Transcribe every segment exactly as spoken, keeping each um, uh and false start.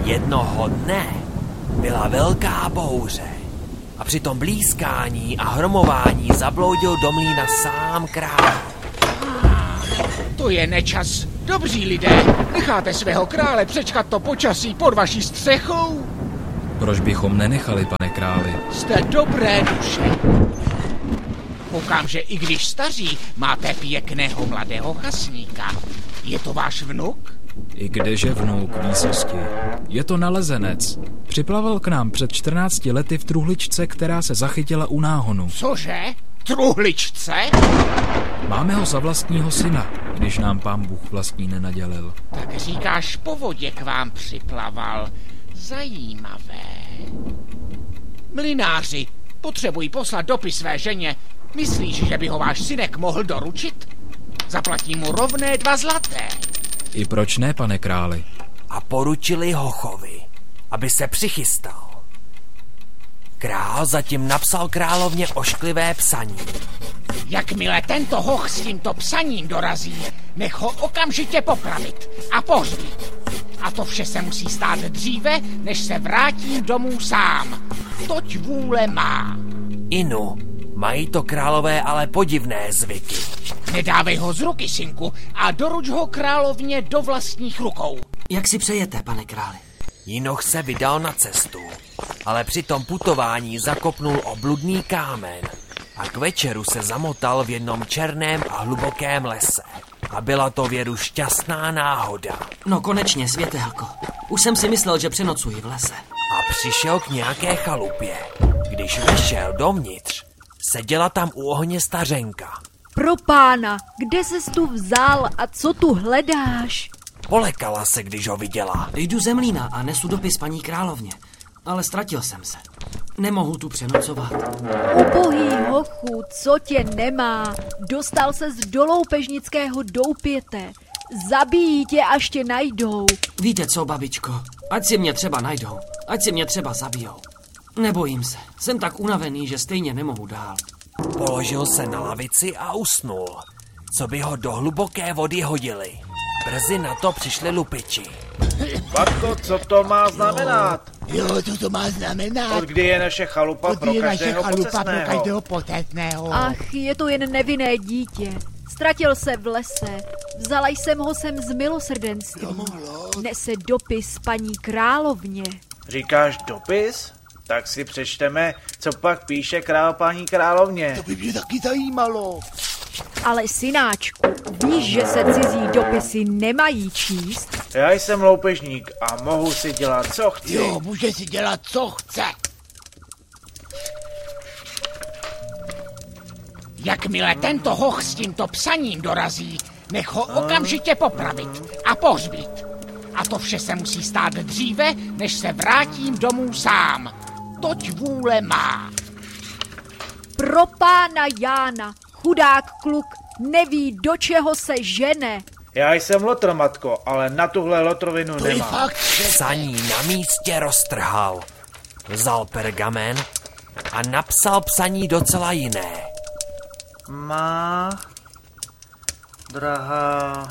Jednoho dne byla velká bouře a při tom blízkání a hromování zabloudil do mlýna sám král. To je nečas. Dobří lidé, necháte svého krále přečkat to počasí pod vaší střechou? Proč bychom nenechali, pane králi? Jste dobré duše. Koukám, že i když staří, máte pěkného mladého chasníka. Je to váš vnuk? I kdeže vnuk, výsosti. Je to nalezenec. Připlaval k nám před čtrnácti lety v truhličce, která se zachytila u náhonu. Cože? Truhličce? Máme ho za vlastního syna, když nám pán Bůh vlastní nenadělil. Tak říkáš, po vodě k vám připlaval. Zajímavé. Mlynáři, potřebují poslat dopis své ženě. Myslíš, že by ho váš synek mohl doručit? Zaplatí mu rovné dva zlaté. I proč ne, pane králi? A poručili hochovi, aby se přichystal. Král zatím napsal královně ošklivé psaní. Jakmile tento hoch s tímto psaním dorazí, nech ho okamžitě popravit a pohřbít. A to vše se musí stát dříve, než se vrátím domů sám. Toť vůle má. Inu, mají to králové ale podivné zvyky. Nedávej ho z ruky, synku, a doruč ho královně do vlastních rukou. Jak si přejete, pane králi? Jinoch se vydal na cestu, ale při tom putování zakopnul o bludný kámen a k večeru se zamotal v jednom černém a hlubokém lese. A byla to věru šťastná náhoda. No konečně, světelko. Už jsem si myslel, že přenocuji v lese. A přišel k nějaké chalupě. Když vešel dovnitř, seděla tam u ohně stařenka. Pro pána, kde ses tu vzal a co tu hledáš? Polekala se, když ho viděla. Jdu ze mlýna a nesu dopis paní královně, ale ztratil jsem se. Nemohu tu přenocovat. Ubohý hochu, co tě nemá? Dostal ses do loupežnického doupěte. Zabijí tě, až tě najdou. Víte co, babičko? Ať si mě třeba najdou, ať si mě třeba zabijou. Nebojím se, jsem tak unavený, že stejně nemohu dál. Položil se na lavici a usnul. Co by ho do hluboké vody hodili. Brzy na to přišli lupiči. Batko, co to má znamenat? Jo, co to má znamenat? Od kdy je naše chalupa Od pro kdy je naše každého chalupa pro pocestného? každého pocestného? Ach, je to jen nevinné dítě. Ztratil se v lese. Vzala jsem ho sem z milosrdenství. Nese dopis paní královně. Říkáš dopis? Tak si přečteme, co pak píše král paní královně. To by mě taky zajímalo. Ale synáčku, víš, že se cizí dopisy nemají číst? Já jsem loupežník a mohu si dělat, co chci. Jo, může si dělat, co chce. Jakmile tento hoch s tímto psaním dorazí, nech ho okamžitě popravit a pohřbít. A to vše se musí stát dříve, než se vrátím domů sám. Toť vůle má. Pro pána Jána, chudák kluk, neví, do čeho se žene. Já jsem lotr, matko, ale na tuhle lotrovinu To je nemám. fakt. Psaní na místě roztrhal. Vzal pergamen a napsal psaní docela jiné. Má, drahá,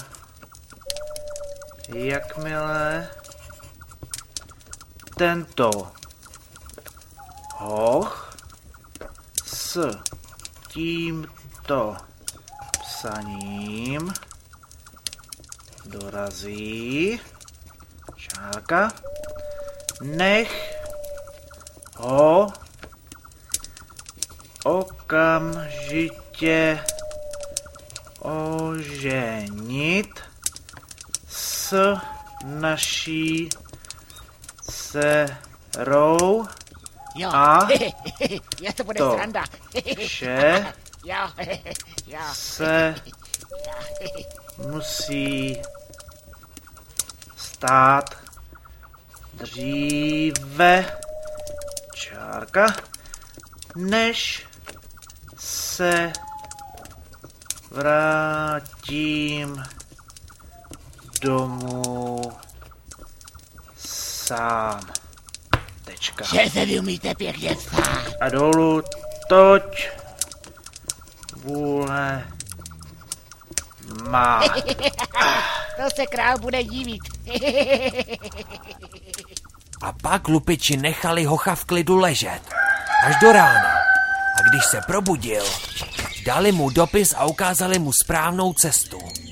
jakmile tento hoch s tímto psaním dorazí, čárka, nech ho okamžitě oženit s naší dcerou. Jo, A já to bude to sranda. vše Jo, jo. se musí stát dříve, čárka, než se vrátím domů sám. Tečka. Že se vy umíte pěkně psát. A dolů toť vůle má. To se král bude divit. A pak lupiči nechali hocha v klidu ležet. Až do rána. A když se probudil, dali mu dopis a ukázali mu správnou cestu.